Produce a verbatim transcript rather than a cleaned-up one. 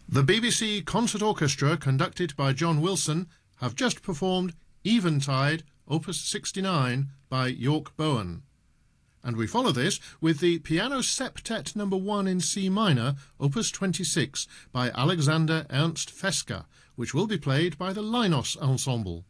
The B B C Concert Orchestra, conducted by John Wilson, have just performed Eventide, Opus sixty-nine, by York Bowen. And we follow this with the Piano Septet number one in C minor, Opus twenty-six, by Alexander Ernst Fesker, which will be played by the Lynos Ensemble.